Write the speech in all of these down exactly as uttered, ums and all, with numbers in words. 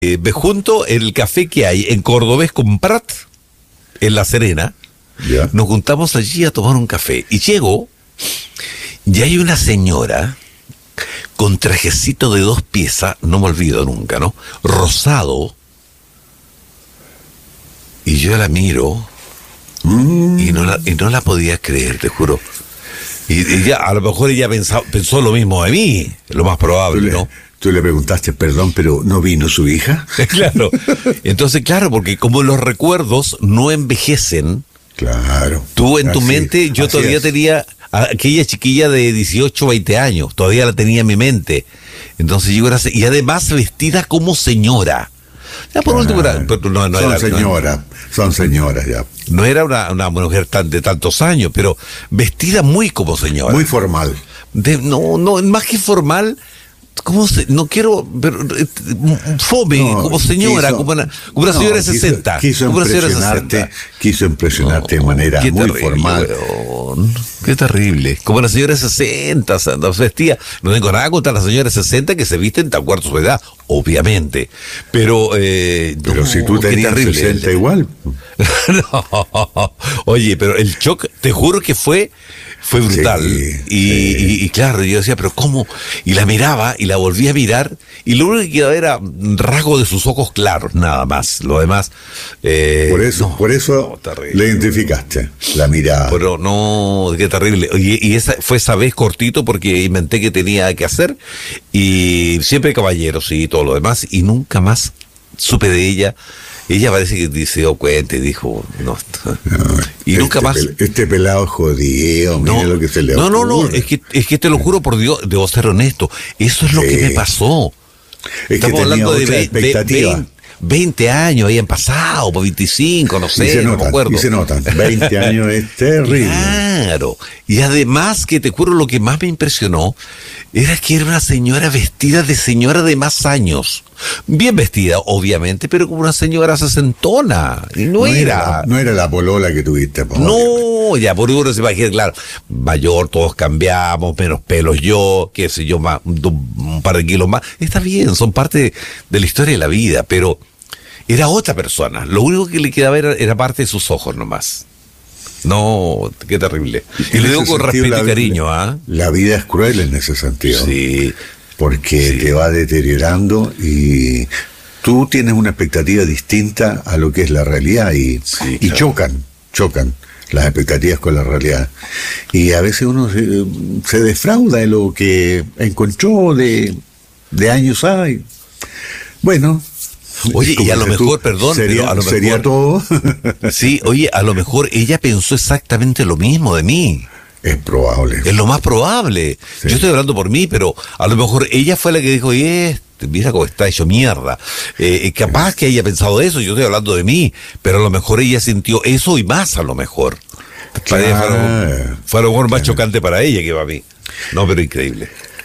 Eh, ve junto el café que hay en Cordobés con Prat, en La Serena. Ya. Nos juntamos allí a tomar un café. Y llego, y hay una señora con trajecito de dos piezas, no me olvido nunca, ¿no? Rosado. Y yo la miro mm. y, no la, y no la podía creer, te juro. Y ella, a lo mejor ella pensó, pensó lo mismo de mí, lo más probable, ¿Tú le, ¿no? Tú le preguntaste, perdón, pero ¿no vino su hija? Claro. Entonces, claro, porque como los recuerdos no envejecen, claro. Tú en tu así, mente, yo todavía es. tenía a aquella chiquilla de dieciocho, veinte años, todavía la tenía en mi mente. Entonces yo era, y además vestida como señora. Ya por último, era, pero no, no son era, señoras, no, son señoras ya. No era una, una mujer tan, de tantos años, pero vestida muy como señora. Muy formal. De, no, no, más que formal. ¿Cómo se? No quiero, pero fome, no, como señora, quiso, como una, como una no, señora de sesenta. Quiso, quiso como impresionarte, sesenta. Quiso impresionarte no, de manera muy terrible, formal. Weón, qué terrible. Como una señora de sesenta, se vestía. No tengo nada contra las señoras de sesenta que se visten de acuerdo a su edad, obviamente. Pero, eh, pero no, si tú tenías sesenta igual. No, oye, pero el shock, te juro que fue. Fue brutal. Sí, y, sí. Y, y claro, yo decía, pero ¿cómo? Y la miraba y la volví a mirar y lo único que quedaba era rasgo de sus ojos claros, nada más. Lo demás... Eh, por eso, no, por eso no, le identificaste la mirada. Pero no, qué terrible. Y, y esa fue esa vez cortito porque inventé que tenía que hacer y siempre caballeros y todo lo demás y nunca más supe de ella. Ella parece que se dio cuenta y dijo, no, no y este nunca más. Pel, este pelado jodido, no, mire lo que se le No, ocurre. no, no, es que, es que te lo juro por Dios, debo ser honesto. Eso es lo sí. que me pasó. Es Estamos que hablando de expectativa. veinte años habían pasado, por veinticinco, no sé, se no notan, me acuerdo. Y se notan, veinte años es terrible. Claro, y además que te juro lo que más me impresionó era que era una señora vestida de señora de más años. Bien vestida, obviamente, pero como una señora sesentona. Y no, no era. era. No era la polola que tuviste, por No, obviamente. Ya por uno se imagina, claro, mayor, todos cambiamos, menos pelos yo, qué sé yo, más, un par de kilos más. Está bien, son parte de, de la historia de la vida, pero era otra persona. Lo único que le quedaba era, era parte de sus ojos nomás. No, qué terrible. Y le digo con respeto y cariño, ¿ah? ¿eh? La vida es cruel en ese sentido. Sí. Porque sí. te va deteriorando y tú tienes una expectativa distinta a lo que es la realidad y, sí, y claro. chocan, chocan las expectativas con la realidad. Y a veces uno se, se defrauda de lo que encontró de, de años hay. Bueno. Oye, y a lo mejor, tú, perdón, sería, pero a lo mejor, sería todo. Sí, oye, a lo mejor ella pensó exactamente lo mismo de mí. Es probable. Es lo más probable. Sí. Yo estoy hablando por mí, pero a lo mejor ella fue la que dijo, oye, mira cómo está hecho mierda. Eh, capaz que haya pensado eso, yo estoy hablando de mí, pero a lo mejor ella sintió eso y más a lo mejor. Claro. Fue, a lo, fue a lo mejor más claro. chocante para ella que para mí. No, pero increíble.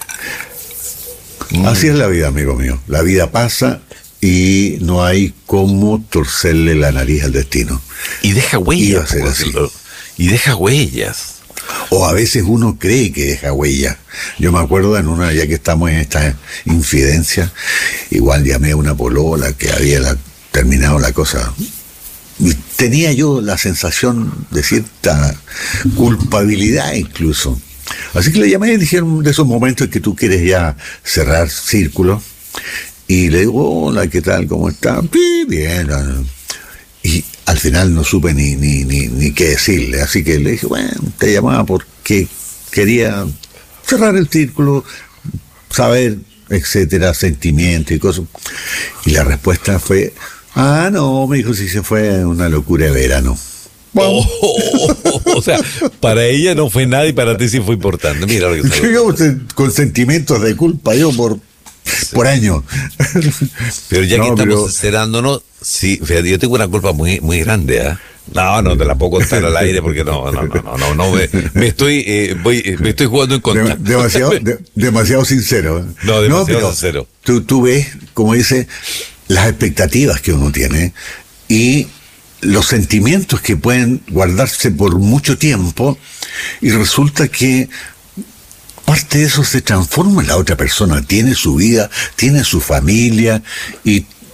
Así mm. es la vida, amigo mío. La vida pasa y no hay cómo torcerle la nariz al destino. Y deja huellas. Y deja huellas. O a veces uno cree que deja huella. Yo me acuerdo en una, ya que estamos en esta infidencia, igual llamé a una polola que había la, terminado la cosa. Y tenía yo la sensación de cierta culpabilidad incluso. Así que le llamé y dijeron de esos momentos en que tú quieres ya cerrar círculo. Y le digo, hola, ¿qué tal? ¿Cómo está? Sí, bien. Y al final no supe ni, ni, ni, ni qué decirle, así que le dije, bueno, te llamaba porque quería cerrar el círculo, saber, etcétera, sentimientos y cosas. Y la respuesta fue, ah, no, me dijo, si se fue una locura de verano. Oh, oh, oh, oh, o sea, para ella no fue nada y para ti sí fue importante. Mira lo que yo con sentimientos de culpa, yo por... Sí. Por año. Pero ya no, que estamos pero... encerándonos, sí, fíjate, yo tengo una culpa muy muy grande, ¿eh? No, no te la puedo contar al aire porque no, no, no, no, no, no me, me estoy, eh, voy, me estoy jugando en contra. De, demasiado, de, demasiado sincero. No, demasiado no, pero sincero. Tú, tú ves, como dice, las expectativas que uno tiene y los sentimientos que pueden guardarse por mucho tiempo y resulta que parte de eso se transforma en la otra persona, tiene su vida, tiene su familia y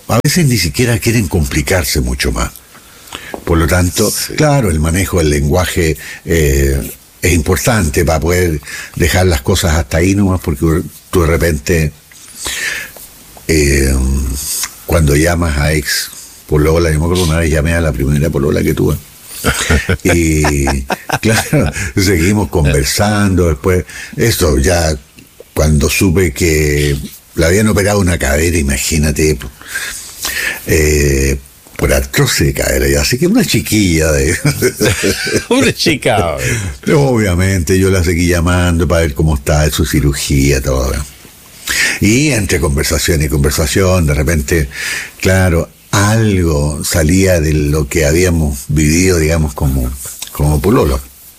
a veces ni siquiera quieren complicarse mucho más. Por lo tanto, sí. claro, el manejo del lenguaje eh, es importante para poder dejar las cosas hasta ahí nomás, porque tú de repente, eh, cuando llamas a ex polola, yo me acuerdo una vez llamé a la primera polola que tuve, y claro, seguimos conversando, después, esto ya, cuando supe que le habían operado una cadera, imagínate, eh, por artrosis de cadera, así que una chiquilla de una chica, obviamente yo la seguí llamando para ver cómo está su cirugía, todo, y entre conversación y conversación, de repente, claro, algo salía de lo que habíamos vivido, digamos, como, como pololo.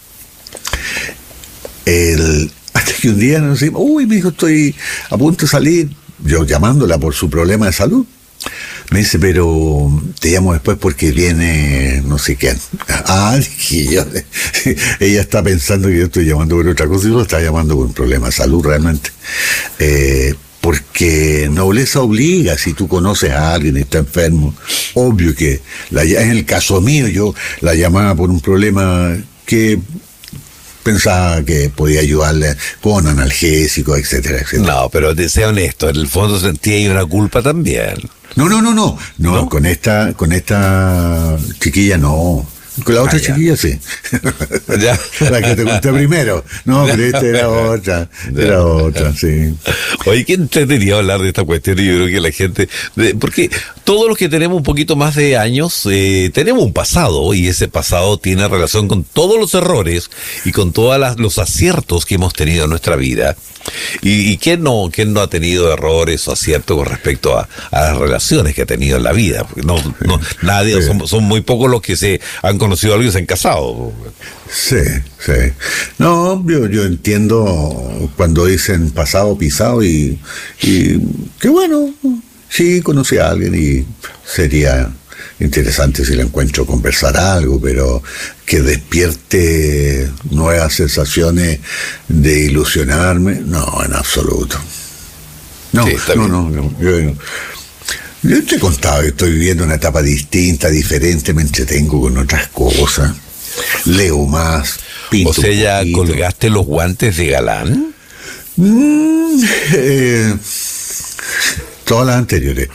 El, hasta que un día nos decimos, uy, me dijo, estoy a punto de salir, yo llamándola por su problema de salud. Me dice, pero te llamo después porque viene no sé quién. Ah, dije yo, ella está pensando que yo estoy llamando por otra cosa y yo la está llamando por un problema de salud realmente. Eh, porque nobleza obliga, si tú conoces a alguien y está enfermo, obvio que, la, en el caso mío, yo la llamaba por un problema que pensaba que podía ayudarle con analgésicos, etcétera, etcétera. No, pero te sea honesto, en el fondo sentía ahí una culpa también. No, no, no, no, no, ¿no? con esta, con esta chiquilla no. Con la otra ah, chiquilla sí. Ya. La que te conté primero. No, pero esta era otra. Era otra, sí. Oye, qué entretenido hablar de esta cuestión. Y yo creo que la gente... De, porque todos los que tenemos un poquito más de años, eh, tenemos un pasado. Y ese pasado tiene relación con todos los errores y con todos los aciertos que hemos tenido en nuestra vida. ¿Y, y quién no quién no ha tenido errores o aciertos con respecto a, a las relaciones que ha tenido en la vida? Porque no, no, nadie, sí. son, son muy pocos los que se han conocido a alguien y se han casado. Sí, sí. No, yo, yo entiendo cuando dicen pasado, pisado y, y qué bueno, sí, conocí a alguien y sería interesante si le encuentro conversar algo, pero que despierte nuevas sensaciones de ilusionarme, no, en absoluto. No, sí, no, no, no, yo, yo te he contado que estoy viviendo una etapa distinta, diferente, me entretengo con otras cosas, leo más, pinto. O sea, ¿ya colgaste los guantes de galán? Mm, eh, todas las anteriores.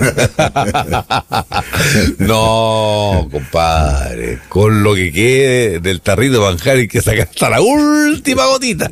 No, compadre, con lo que quede del tarrito de manjar hay que sacar hasta la última gotita.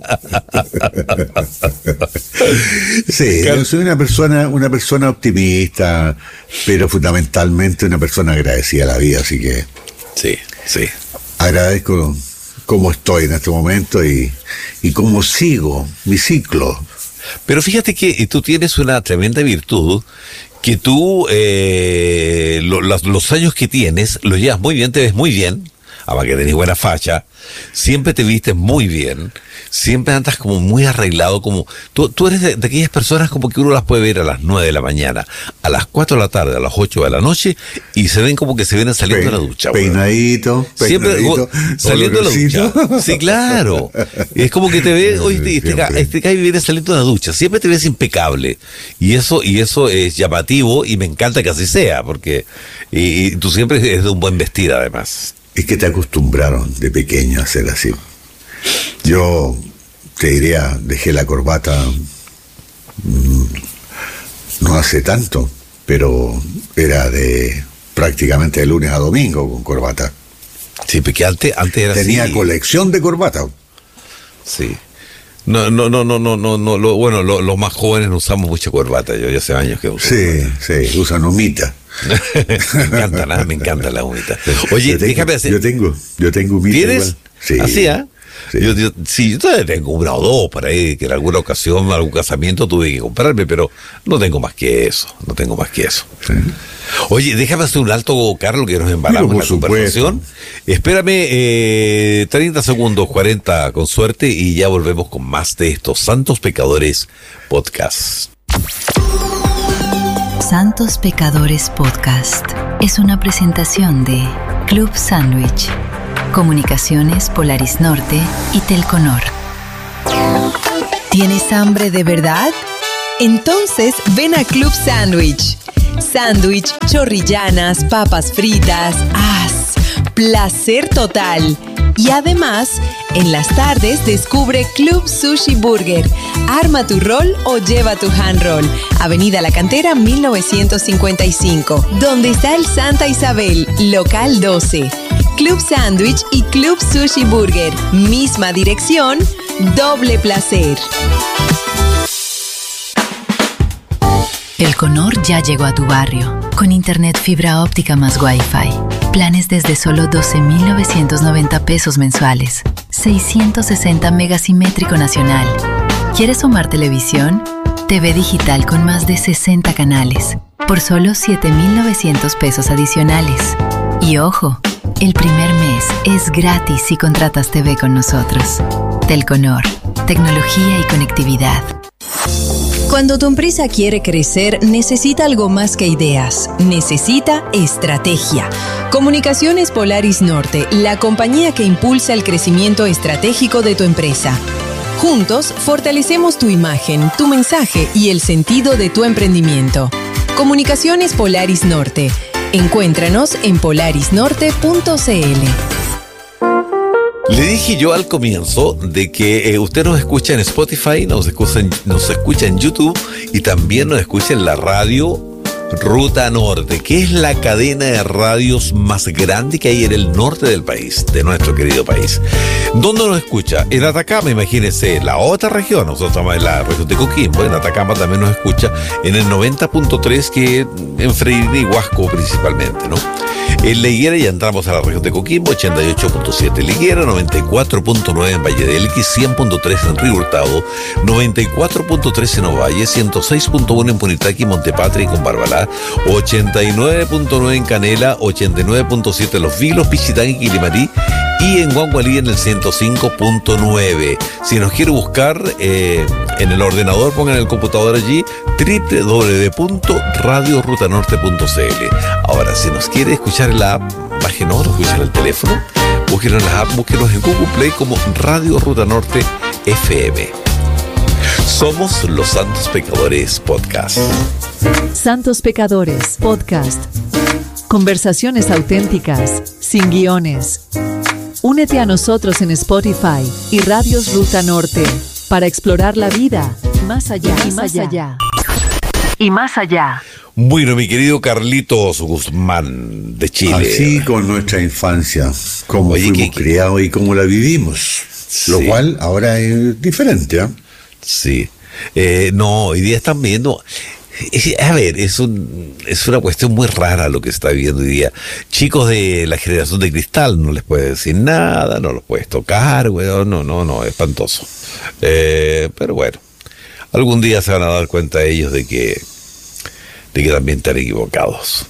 Sí, yo soy una persona, una persona optimista, pero fundamentalmente una persona agradecida a la vida, así que sí, sí. Agradezco cómo estoy en este momento y, y cómo sigo mi ciclo. Pero fíjate que tú tienes una tremenda virtud, que tú eh, lo, los, los años que tienes los llevas muy bien, te ves muy bien, además que tenés buena facha, siempre te vistes muy bien, siempre andas como muy arreglado, como tú, tú eres de, de aquellas personas como que uno las puede ver a las nueve de la mañana, a las cuatro de la tarde, a las ocho de la noche, y se ven como que se vienen saliendo Pe- de la ducha. Peinadito, siempre peinadito, saliendo de la ducha. Sí, claro. Es como que te ves, oye, este, este, este cae viene saliendo de la ducha, siempre te ves impecable. Y eso, y eso es llamativo y me encanta que así sea, porque y, y tú siempre eres de un buen vestir además. Es que te acostumbraron de pequeño a ser así. Yo te diría, dejé la corbata mmm, no hace tanto, pero era de prácticamente de lunes a domingo con corbata. Sí, porque antes, antes era Tenía así. colección de corbata. Sí. No, no, no, no, no, no, no lo, bueno, lo, los más jóvenes no usamos mucha corbata, yo ya hace años que uso. Sí, sí, usan humita. Me encanta, ¿no? Me encanta la humita. Oye, yo tengo, déjame hacer. Yo tengo, yo tengo humita. ¿Tienes? Igual. Sí. ¿Así, ah? ¿eh? Sí. Yo, yo, sí, yo todavía tengo una o dos por ahí, que en alguna ocasión, algún casamiento tuve que comprarme, pero no tengo más que eso, no tengo más que eso. Sí. Oye, déjame hacer un alto, Carlos, que nos embalamos en la supuesto. conversación. Espérame eh, treinta segundos, cuarenta con suerte, y ya volvemos con más de estos Santos Pecadores Podcast. Santos Pecadores Podcast es una presentación de Club Sandwich, Comunicaciones Polaris Norte y Telconor. ¿Tienes hambre de verdad? Entonces ven a Club Sandwich. Sándwich, chorrillanas, papas fritas. ¡As! ¡Placer total! Y además, en las tardes descubre Club Sushi Burger. Arma tu rol o lleva tu hand roll. Avenida La Cantera mil novecientos cincuenta y cinco, donde está el Santa Isabel, local doce. Club Sándwich y Club Sushi Burger. Misma dirección, doble placer. El Conor ya llegó a tu barrio, con internet fibra óptica más Wi-Fi. Planes desde solo doce mil novecientos noventa pesos mensuales. seiscientos sesenta megasimétrico nacional. ¿Quieres Omar Televisión? T V digital con más de sesenta canales, por solo siete mil novecientos pesos adicionales. Y ojo, el primer mes es gratis si contratas T V con nosotros. Telconor, tecnología y conectividad. Cuando tu empresa quiere crecer, necesita algo más que ideas. Necesita estrategia. Comunicaciones Polaris Norte, la compañía que impulsa el crecimiento estratégico de tu empresa. Juntos, fortalecemos tu imagen, tu mensaje y el sentido de tu emprendimiento. Comunicaciones Polaris Norte. Encuéntranos en polaris norte punto c l. Le dije yo al comienzo de que eh, usted nos escucha en Spotify, nos escucha en, nos escucha en YouTube y también nos escucha en la radio Ruta Norte, que es la cadena de radios más grande que hay en el norte del país, de nuestro querido país. ¿Dónde nos escucha? En Atacama, imagínense, la otra región. Nosotros estamos en la región de Coquimbo. En Atacama también nos escucha en el noventa punto tres, que en Freire y Huasco principalmente, ¿no? En La Higuera ya entramos a la región de Coquimbo, ochenta y ocho punto siete en La Higuera, noventa y cuatro punto nueve en Valle del Elqui, cien punto tres en Río Hurtado, noventa y cuatro punto tres en Ovalle, ciento seis punto uno en Punitaqui, Montepatria y Combarbalá, ochenta y nueve punto nueve en Canela, ochenta y nueve punto siete en Los Vilos, Pichitán y Quilimarí, y en Huangualí en el ciento cinco punto nueve. Si nos quiere buscar eh, en el ordenador, pongan en el computador allí doble u doble u doble u punto radio ruta norte punto c l. Ahora, si nos quiere escuchar en la app, bájenos, nos escuchan en el teléfono, búsquenos en la app, búsquenos en Google Play como Radio Ruta Norte F M. Somos los Santos Pecadores Podcast. Santos Pecadores Podcast. Conversaciones auténticas, sin guiones. Únete a nosotros en Spotify y Radios Ruta Norte para explorar la vida más allá y más allá. Y más allá. Bueno, mi querido Carlitos Guzmán de Chile. Así con nuestra infancia, cómo Oye, fuimos ¿qué, qué? criados y cómo la vivimos. Sí. Lo cual ahora es diferente, ¿eh? Sí. Eh, no, hoy día están viendo... A ver, es, un, es una cuestión muy rara lo que se está viviendo hoy día. Chicos de la generación de cristal, no les puedes decir nada, no los puedes tocar, weón, no, no, no, espantoso. Eh, pero bueno, algún día se van a dar cuenta ellos de que, de que también están equivocados.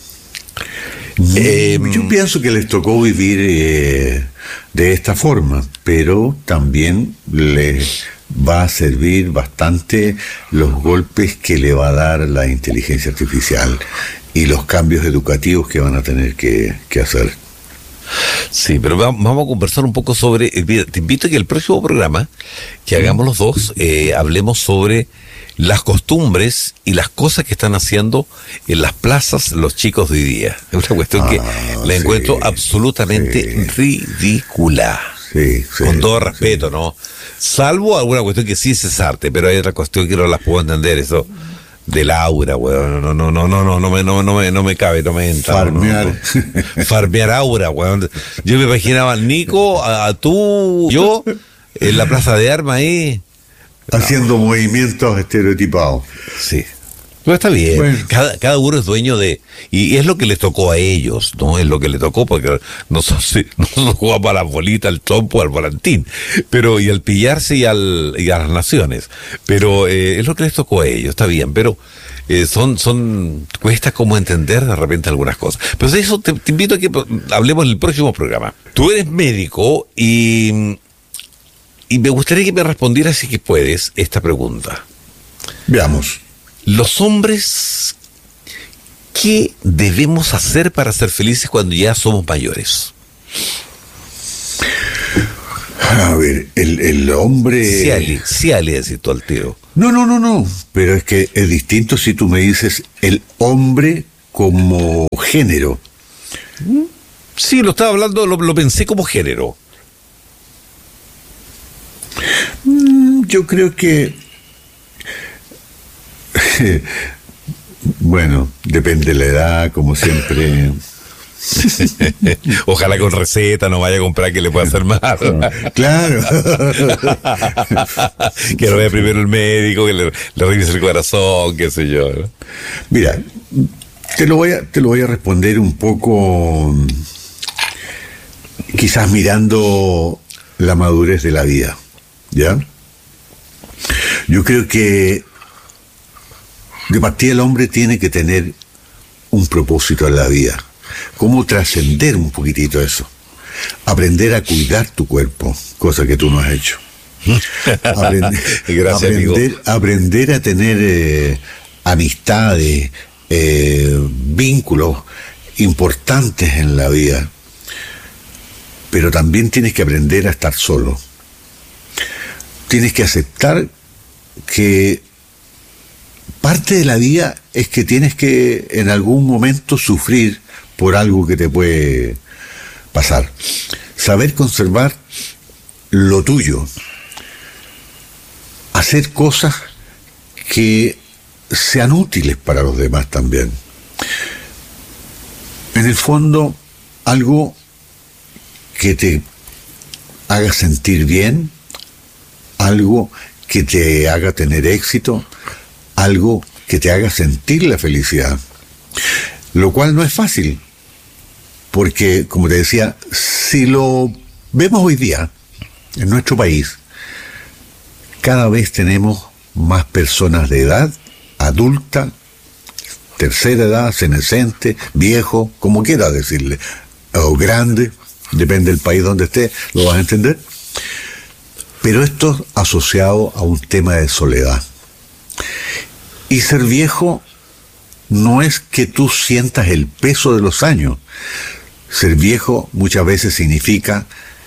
Eh, Yo pienso que les tocó vivir eh, de esta forma, pero también les va a servir bastante los golpes que le va a dar la inteligencia artificial y los cambios educativos que van a tener que, que hacer. Sí, pero vamos a conversar un poco sobre... Te invito a que el próximo programa, que hagamos los dos, eh, hablemos sobre las costumbres y las cosas que están haciendo en las plazas los chicos de hoy día. Es una cuestión ah, que la sí, encuentro absolutamente sí. ridícula. Sí, sí, con todo respeto, sí. ¿no? Salvo alguna cuestión que sí es arte, pero hay otra cuestión que no las puedo entender, eso del aura, weón, no, no, no, no, no, no me, no, no me, no me cabe, no me entra. Farmear. No, no. Farmear aura, weón. Yo me imaginaba al Nico, a, a tú, yo, en la plaza de armas ahí. Haciendo no. movimientos estereotipados. Sí. Pero está bien, bueno. cada, cada uno es dueño de... Y es lo que les tocó a ellos, ¿no? Es lo que les tocó, porque nosotros, nosotros jugamos a la bolita, al trompo, al volantín, pero y al pillarse y, al, y a las naciones. Pero eh, es lo que les tocó a ellos, está bien, pero eh, son, son cuesta como entender de repente algunas cosas. Pero eso te, te invito a que hablemos en el próximo programa. Tú eres médico y, y me gustaría que me respondieras, si que puedes, esta pregunta. Veamos. Los hombres, ¿qué debemos hacer para ser felices cuando ya somos mayores? A ver, el, el hombre... Sí, Ali, sí, Ali, decís tú al tiro. No, no, no, no, pero es que es distinto si tú me dices el hombre como género. Sí, lo estaba hablando, lo, lo pensé como género. Yo creo que, bueno, depende de la edad, como siempre. Ojalá con receta, no vaya a comprar que le pueda hacer mal. Claro. Que lo vea primero el médico, que le, le revise el corazón, qué sé yo, ¿no? Mira, te lo voy a, te lo voy a responder un poco, quizás mirando la madurez de la vida, ¿ya? Yo creo que de partida el hombre tiene que tener un propósito en la vida. ¿Cómo trascender un poquitito eso? Aprender a cuidar tu cuerpo, cosa que tú no has hecho. Aprender, Gracias, aprender, amigo. aprender a tener eh, amistades, eh, vínculos importantes en la vida. Pero también tienes que aprender a estar solo. Tienes que aceptar que parte de la vida es que tienes que en algún momento sufrir por algo que te puede pasar. Saber conservar lo tuyo. Hacer cosas que sean útiles para los demás también. En el fondo, algo que te haga sentir bien, algo que te haga tener éxito, algo que te haga sentir la felicidad. Lo cual no es fácil, porque, como te decía, si lo vemos hoy día, en nuestro país, cada vez tenemos más personas de edad adulta, tercera edad, senescente, viejo, como quiera decirle, o grande, depende del país donde esté, lo vas a entender. Pero esto asociado a un tema de soledad. Y ser viejo no es que tú sientas el peso de los años. Ser viejo muchas veces significa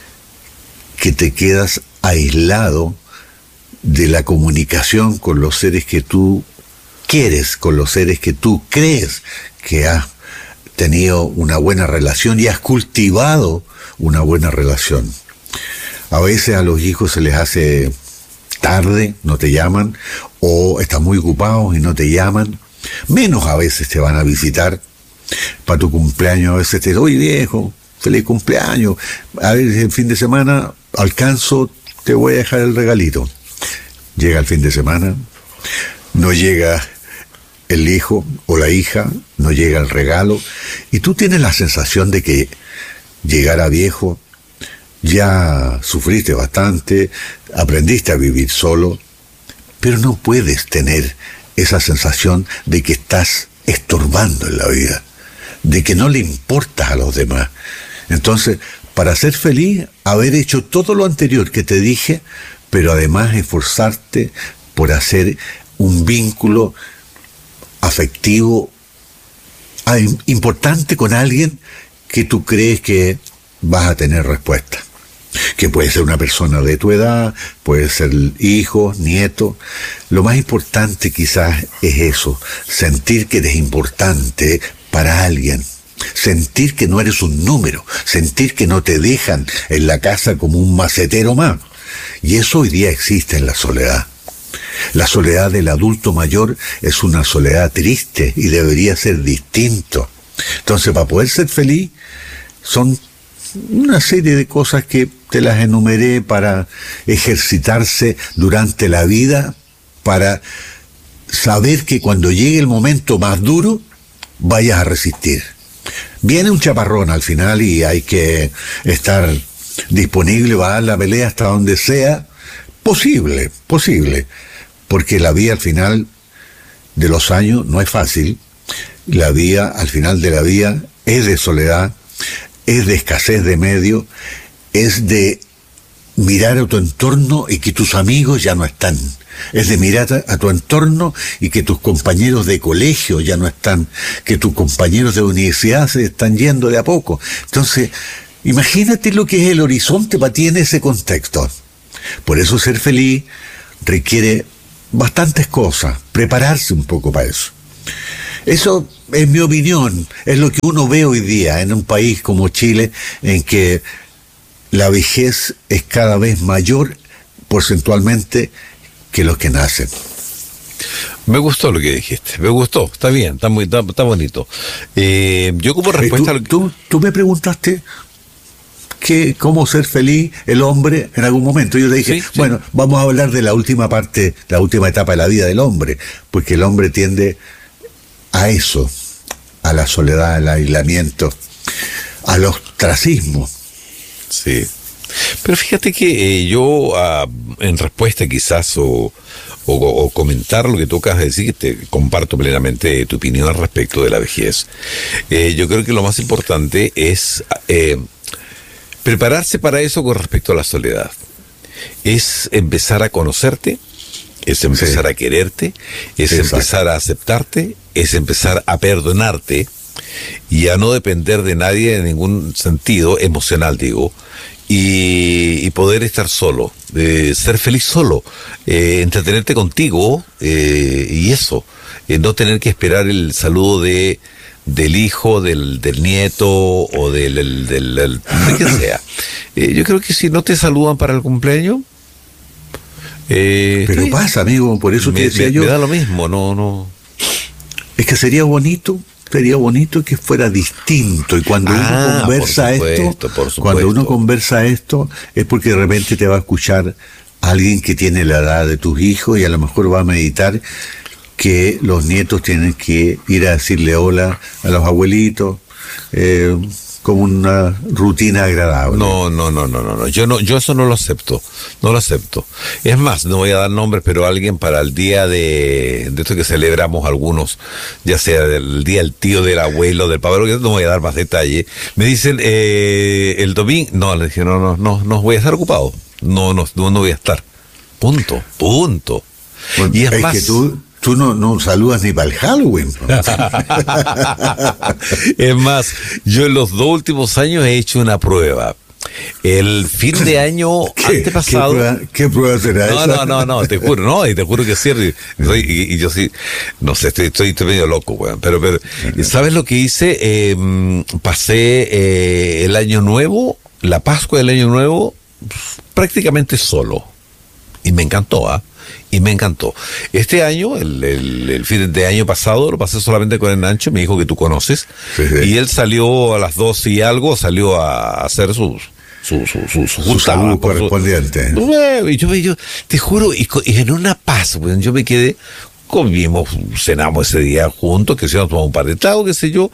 que te quedas aislado de la comunicación con los seres que tú quieres, con los seres que tú crees que has tenido una buena relación y has cultivado una buena relación. A veces a los hijos se les hace tarde, no te llaman, o están muy ocupados y no te llaman. Menos a veces te van a visitar para tu cumpleaños. A veces te dicen, oye viejo, feliz cumpleaños. A ver, el fin de semana alcanzo, te voy a dejar el regalito. Llega el fin de semana, no llega el hijo o la hija, no llega el regalo, y tú tienes la sensación de que llegar a viejo, ya sufriste bastante, aprendiste a vivir solo, pero no puedes tener esa sensación de que estás estorbando en la vida, de que no le importas a los demás. Entonces, para ser feliz, haber hecho todo lo anterior que te dije, pero además esforzarte por hacer un vínculo afectivo importante con alguien que tú crees que vas a tener respuesta. Que puede ser una persona de tu edad, puede ser hijo, nieto. Lo más importante quizás es eso, sentir que eres importante para alguien. Sentir que no eres un número, sentir que no te dejan en la casa como un macetero más. Y eso hoy día existe en la soledad. La soledad del adulto mayor es una soledad triste y debería ser distinto. Entonces, para poder ser feliz, son una serie de cosas que te las enumeré para ejercitarse durante la vida, para saber que cuando llegue el momento más duro, vayas a resistir. Viene un chaparrón al final y hay que estar disponible, va a dar la pelea hasta donde sea posible, posible, porque la vida al final de los años no es fácil. La vida al final de la vida es de soledad, es de escasez de medios, es de mirar a tu entorno y que tus amigos ya no están. Es de mirar a tu entorno y que tus compañeros de colegio ya no están, que tus compañeros de universidad se están yendo de a poco. Entonces, imagínate lo que es el horizonte para ti en ese contexto. Por eso ser feliz requiere bastantes cosas, prepararse un poco para eso. Eso es mi opinión, es lo que uno ve hoy día en un país como Chile, en que la vejez es cada vez mayor porcentualmente que los que nacen. Me gustó lo que dijiste, me gustó, está bien, está muy, está, está bonito. Eh, yo como respuesta... ¿Tú, a lo que... tú, tú me preguntaste que cómo ser feliz el hombre en algún momento. Yo te dije, Sí, sí. bueno, vamos a hablar de la última parte, la última etapa de la vida del hombre, porque el hombre tiende a eso, a la soledad, al aislamiento, al ostracismo. Sí. Pero fíjate que eh, yo, ah, en respuesta quizás, o, o, o comentar lo que tú acabas de decir, que te comparto plenamente tu opinión al respecto de la vejez, eh, yo creo que lo más importante es eh, prepararse para eso con respecto a la soledad. Es empezar a conocerte, es empezar Sí. a quererte, es Exacto. empezar a aceptarte, es empezar a perdonarte y a no depender de nadie en ningún sentido, emocional digo, y, y poder estar solo, eh, ser feliz solo, eh, entretenerte contigo eh, y eso, eh, no tener que esperar el saludo de del hijo, del, del nieto o del, del, del, del- de quien sea. Eh, yo creo que si no te saludan para el cumpleaños, eh, Pero estoy- pasa, amigo, por eso te me, decía me- yo, me da lo mismo, no, no. es que sería bonito, sería bonito que fuera distinto. Y cuando Ah, uno conversa por supuesto, esto, por supuesto. cuando uno conversa esto, es porque de repente te va a escuchar alguien que tiene la edad de tus hijos y a lo mejor va a meditar que los nietos tienen que ir a decirle hola a los abuelitos, eh, como una rutina agradable. No, no, no, no, no, no. Yo no, yo eso no lo acepto, no lo acepto. Es más, no voy a dar nombres, pero alguien para el día de, de esto que celebramos algunos, ya sea del día del tío, del abuelo, del papá, no voy a dar más detalle. Me dicen eh, el domingo, no, le dije no, no, no, no voy a estar ocupado, no, no, no, no voy a estar. Punto, punto. Bueno, Y es, es más, que tú, tú no, no saludas ni para el Halloween. es más, yo en los dos últimos años he hecho una prueba. El fin de año ¿Qué, antepasado. ¿qué, prueba, ¿Qué prueba será No, esa? no, no, no, te juro, no, y te juro que sí. Soy, y, y yo sí, no sé, estoy, estoy, estoy medio loco, weón. Pero, pero, ¿sabes lo que hice? Eh, pasé eh, el año nuevo, la Pascua del año nuevo, prácticamente solo. Y me encantó, ¿ah? Y me encantó. Este año, el, el, el fin de año pasado, lo pasé solamente con el Nacho, mi hijo que tú conoces. Sí, sí. Y él salió a las doce y algo, salió a hacer sus, su, su, su, su Su juntada, salud por su- correspondiente. Bueno, y yo, yo te juro, y, co- y en una paz, weón, yo me quedé, comimos, cenamos ese día juntos, que se nos tomamos un par de tragos, qué sé yo,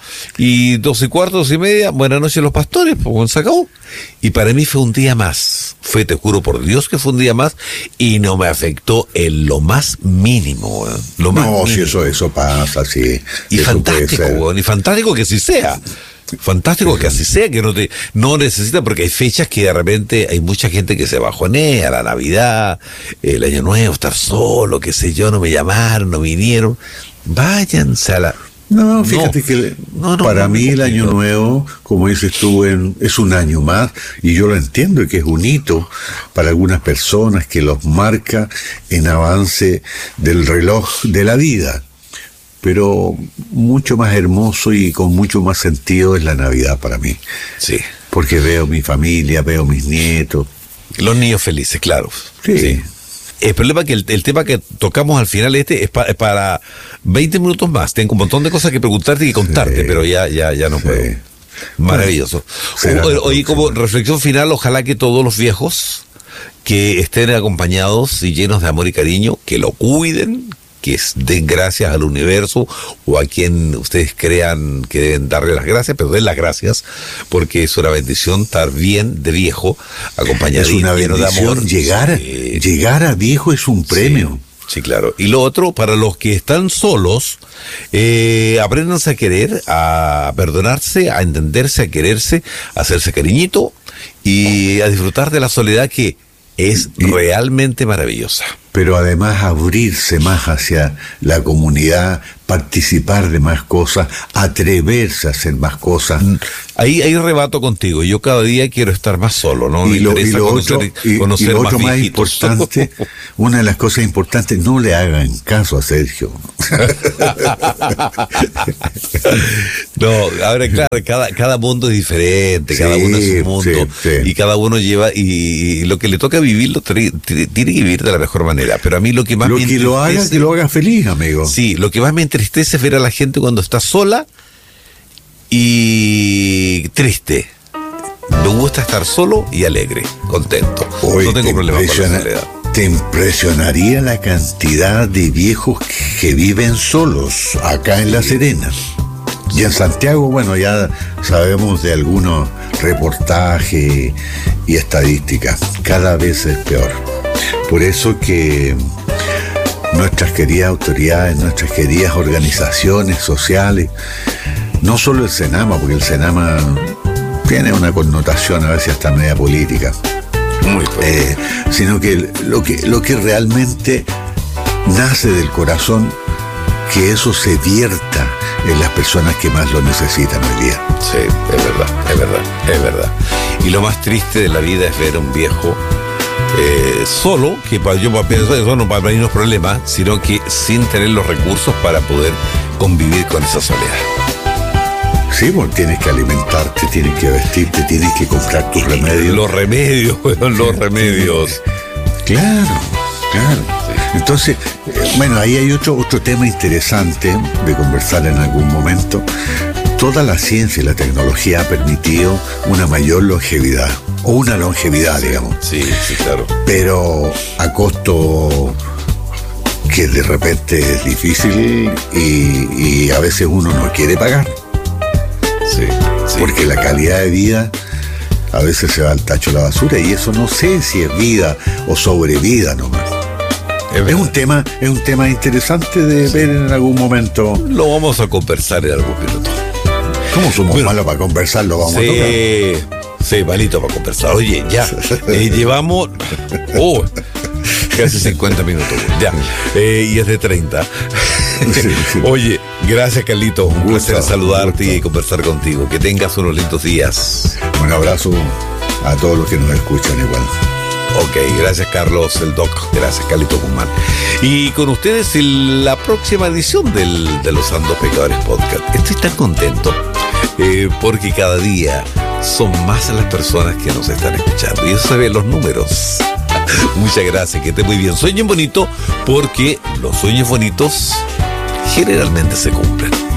y dos y cuarto, dos y media, buenas noches los pastores, pues bueno, se acabó. Y para mí fue un día más, fue, te juro por Dios que fue un día más, y no me afectó en lo más mínimo, weón, lo más No, si mínimo. eso, eso pasa, sí. Y Eso puede fantástico, ser. weón, y fantástico que así sea. Fantástico que así sea, que no te no necesita, porque hay fechas que de repente hay mucha gente que se bajonea, la Navidad, el Año Nuevo, estar solo, qué sé yo, no me llamaron, no vinieron. Váyanse a la... No, fíjate No. que No, no, para no, mí no, el año no. nuevo, como dices tú, en- es un año más, y yo lo entiendo, y que es un hito para algunas personas que los marca en avance del reloj de la vida. Pero mucho más hermoso y con mucho más sentido es la Navidad para mí, Sí. porque veo mi familia, veo mis nietos. Los niños felices, claro. Sí. El problema es que el, el tema que tocamos al final este es, pa- es para veinte minutos más. Tengo un montón de cosas que preguntarte y contarte, Sí. pero ya, ya, ya no Sí. puedo. Maravilloso. será O- la Oye, como próxima. reflexión final, ojalá que todos los viejos que estén acompañados y llenos de amor y cariño, que lo cuiden, que es- den gracias al universo o a quien ustedes crean que deben darle las gracias, pero den las gracias porque es una bendición estar bien de viejo, acompañado Es una lleno de bendición, amor. llegar, Sí. llegar a viejo es un premio. Sí, sí, claro. Y lo otro, para los que están solos, eh, apréndanse a querer, a perdonarse, a entenderse, a quererse, a hacerse cariñito y a disfrutar de la soledad que es Y- realmente maravillosa. Pero además abrirse más hacia la comunidad participar de más cosas, atreverse a hacer más cosas. Ahí, ahí rebato contigo. Yo cada día quiero estar más solo, ¿no? Me y lo, y interesa lo conocer, otro, y, conocer y lo más otro más viejitos. importante, una de las cosas importantes, no le hagan caso a Sergio. No, ahora claro, cada, cada mundo es diferente, Sí, cada uno es un mundo, sí, sí. y cada uno lleva, y, y lo que le toca vivir lo tri- tri- tiene que vivir de la mejor manera. Pero a mí lo que más Lo me que lo haga, entristece- que lo haga feliz, amigo. Sí, lo que más me entristece es ver a la gente cuando está sola y triste. Me gusta estar solo y alegre, contento. Hoy no tengo te problema con la impresiona- soledad. Te impresionaría la cantidad de viejos que viven solos acá en La Serena. Y en Santiago, bueno, ya sabemos de algunos reportajes y estadísticas. Cada vez es peor. Por eso que nuestras queridas autoridades, nuestras queridas organizaciones sociales, no solo el Senama, porque el Senama tiene una connotación a veces hasta media política, Muy fuerte. eh, sino que lo que lo que realmente nace del corazón, que eso se vierta en las personas que más lo necesitan hoy día. Sí, es verdad, es verdad, es verdad. Y lo más triste de la vida es ver a un viejo eh, solo, que para yo para pensar eso no para mí no es problema, sino que sin tener los recursos para poder convivir con esa soledad. Sí, porque tienes que alimentarte, tienes que vestirte, tienes que comprar tus remedios. Los remedios, weón, los remedios. Claro, claro. Entonces, eh, bueno, ahí hay otro, otro tema interesante de conversar en algún momento. Toda la ciencia y la tecnología ha permitido una mayor longevidad, o una longevidad, digamos, Sí, sí, claro. pero a costo que de repente es difícil y, y a veces uno no quiere pagar, Sí, sí. porque la calidad de vida a veces se va al tacho de la basura, y eso no sé si es vida o sobrevida nomás. Es Es un verdad. tema, es un tema interesante de ver en algún momento. Lo vamos a conversar en algún minuto. ¿Cómo somos Bueno. malos para conversar? Lo vamos a tocar. Sí, sí, malito para conversar. Oye, ya, eh, llevamos oh, casi cincuenta minutos, ya, eh, y es de treinta. Sí, sí. Oye, gracias, Carlito, un Un placer gusto, saludarte un gusto. y conversar contigo. Que tengas unos lindos días. Un abrazo a todos los que nos escuchan igual. Ok, gracias, Carlos, el Doc. Gracias, Carlito Guzmán. Y con ustedes en la próxima edición del, de los Santos Pecadores Podcast. Estoy tan contento eh, porque cada día son más las personas que nos están escuchando. Y eso se ve en los números. Muchas gracias, que esté muy bien. Sueñen bonito, porque los sueños bonitos generalmente se cumplen.